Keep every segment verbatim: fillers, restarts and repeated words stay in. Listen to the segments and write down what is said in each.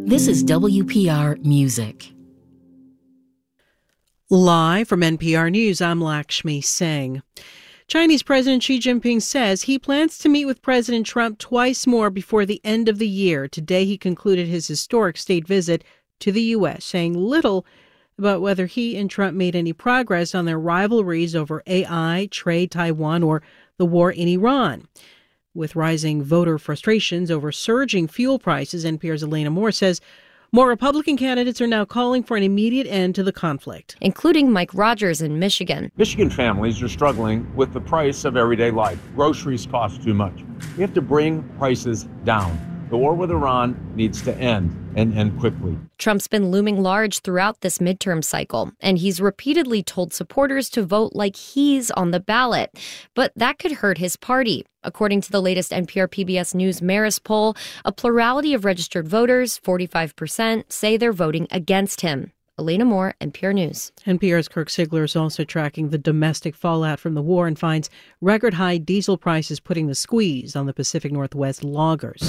This is W P R Music. Live from N P R News, I'm Lakshmi Singh. Chinese President Xi Jinping says he plans to meet with President Trump twice more before the end of the year. Today, he concluded his historic state visit to the U S, saying little about whether he and Trump made any progress on their rivalries over A I, trade, Taiwan, or the war in Iran. With rising voter frustrations over surging fuel prices, N P R's Elena Moore says more Republican candidates are now calling for an immediate end to the conflict, including Mike Rogers in Michigan. Michigan families are struggling with the price of everyday life. Groceries cost too much. We have to bring prices down. The war with Iran needs to end, and end quickly. Trump's been looming large throughout this midterm cycle, and he's repeatedly told supporters to vote like he's on the ballot. But that could hurt his party. According to the latest N P R P B S News Marist poll, a plurality of registered voters, forty-five percent, say they're voting against him. Elena Moore, N P R News. N P R's Kirk Sigler is also tracking the domestic fallout from the war and finds record-high diesel prices putting the squeeze on the Pacific Northwest loggers.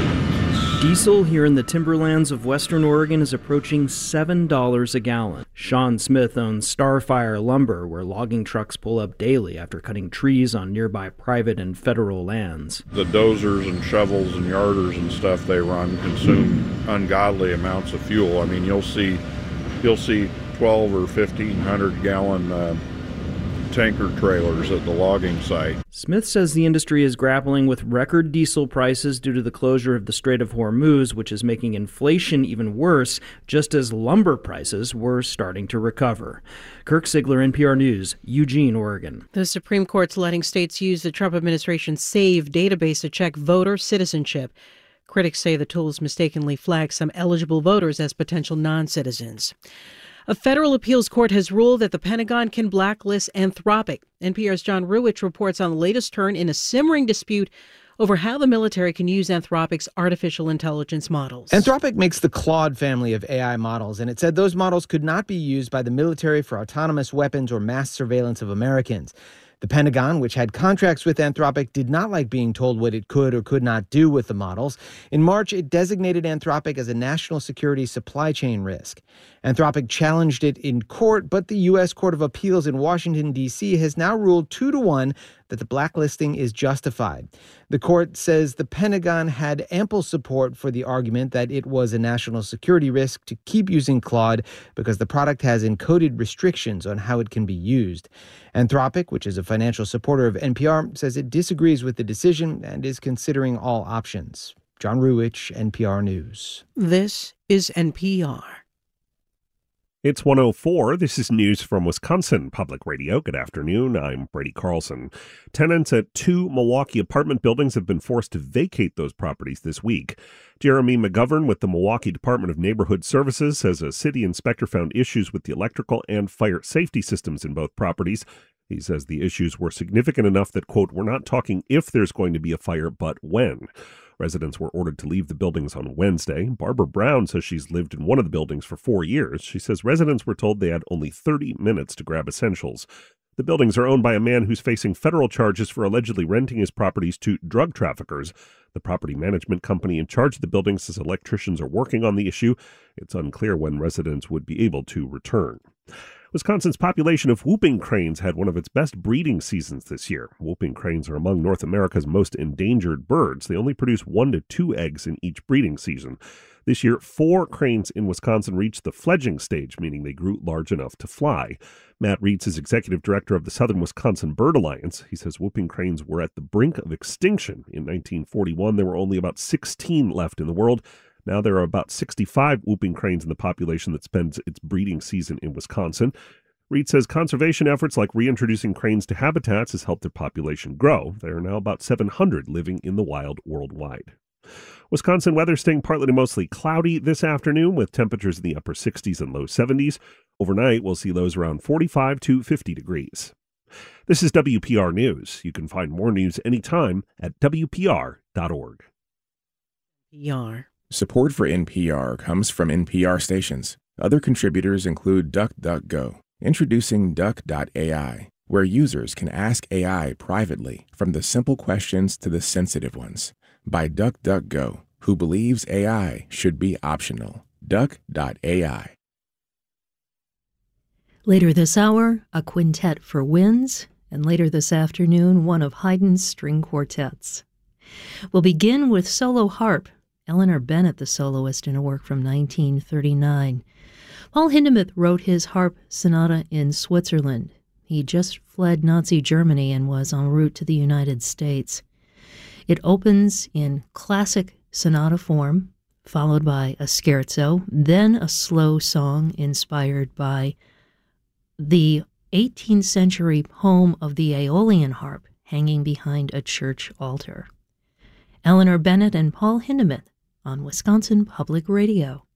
Diesel here in the timberlands of western Oregon is approaching seven dollars a gallon. Sean Smith owns Starfire Lumber, where logging trucks pull up daily after cutting trees on nearby private and federal lands. The dozers and shovels and yarders and stuff they run consume ungodly amounts of fuel. I mean, you'll see you'll see twelve or fifteen hundred gallon uh, tanker trailers at the logging site. Smith says the industry is grappling with record diesel prices due to the closure of the Strait of Hormuz, which is making inflation even worse, just as lumber prices were starting to recover. Kirk Sigler, N P R News, Eugene, Oregon. The Supreme Court's letting states use the Trump administration's SAVE database to check voter citizenship. Critics say the tools mistakenly flag some eligible voters as potential non-citizens. A federal appeals court has ruled that the Pentagon can blacklist Anthropic. N P R's John Ruwitch reports on the latest turn in a simmering dispute over how the military can use Anthropic's artificial intelligence models. Anthropic makes the Claude family of A I models, and it said those models could not be used by the military for autonomous weapons or mass surveillance of Americans. The Pentagon, which had contracts with Anthropic, did not like being told what it could or could not do with the models. In March, it designated Anthropic as a national security supply chain risk. Anthropic challenged it in court, but the U S Court of Appeals in Washington, D C has now ruled two to one that the blacklisting is justified. The court says the Pentagon had ample support for the argument that it was a national security risk to keep using Claude because the product has encoded restrictions on how it can be used. Anthropic, which is a financial supporter of N P R, says it disagrees with the decision and is considering all options. John Ruwitch, N P R News. This is N P R. It's one oh four. This is news from Wisconsin Public Radio. Good afternoon. I'm Brady Carlson. Tenants at two Milwaukee apartment buildings have been forced to vacate those properties this week. Jeremy McGovern with the Milwaukee Department of Neighborhood Services says a city inspector found issues with the electrical and fire safety systems in both properties. He says the issues were significant enough that, quote, we're not talking if there's going to be a fire, but when. Residents were ordered to leave the buildings on Wednesday. Barbara Brown says she's lived in one of the buildings for four years. She says residents were told they had only thirty minutes to grab essentials. The buildings are owned by a man who's facing federal charges for allegedly renting his properties to drug traffickers. The property management company in charge of the building says electricians are working on the issue. It's unclear when residents would be able to return. Wisconsin's population of whooping cranes had one of its best breeding seasons this year. Whooping cranes are among North America's most endangered birds. They only produce one to two eggs in each breeding season. This year, four cranes in Wisconsin reached the fledgling stage, meaning they grew large enough to fly. Matt Reitz is executive director of the Southern Wisconsin Bird Alliance. He says whooping cranes were at the brink of extinction. In nineteen forty-one, there were only about sixteen left in the world. Now there are about sixty-five whooping cranes in the population that spends its breeding season in Wisconsin. Reed says conservation efforts like reintroducing cranes to habitats has helped their population grow. There are now about seven hundred living in the wild worldwide. Wisconsin weather staying partly to mostly cloudy this afternoon with temperatures in the upper sixties and low seventies. Overnight, we'll see lows around forty-five to fifty degrees. This is W P R News. You can find more news anytime at W P R dot org. P R. Support for N P R comes from N P R stations. Other contributors include DuckDuckGo, introducing Duck dot A I, where users can ask A I privately, from the simple questions to the sensitive ones. By DuckDuckGo, who believes A I should be optional. duck dot A I. Later this hour, a quintet for winds, and later this afternoon, one of Haydn's string quartets. We'll begin with solo harp, Eleanor Bennett, the soloist, in a work from nineteen thirty-nine. Paul Hindemith wrote his harp sonata in Switzerland. He just fled Nazi Germany and was en route to the United States. It opens in classic sonata form, followed by a scherzo, then a slow song inspired by the eighteenth century poem of the Aeolian harp hanging behind a church altar. Eleanor Bennett and Paul Hindemith on Wisconsin Public Radio.